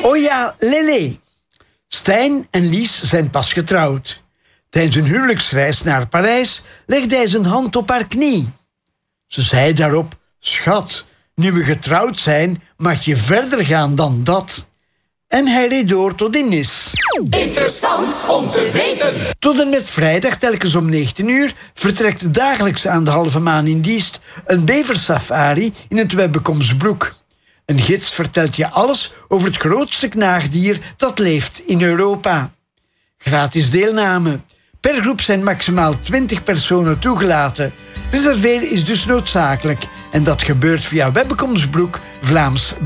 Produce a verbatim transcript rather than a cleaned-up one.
Oh ja, Lele. Stijn en Lies zijn pas getrouwd. Tijdens hun huwelijksreis naar Parijs legde hij zijn hand op haar knie. Ze zei daarop: schat, nu we getrouwd zijn, mag je verder gaan dan dat. En hij reed door tot in Nice. Interessant om te weten. Tot en met vrijdag, telkens om negentien uur, vertrekt dagelijks aan de halve maan in Diest een beversafari in het Webbekomsbroek. Een gids vertelt je alles over het grootste knaagdier dat leeft in Europa. Gratis deelname. Per groep zijn maximaal twintig personen toegelaten. Reserveren is dus noodzakelijk. En dat gebeurt via Webbekomsbroek Vlaams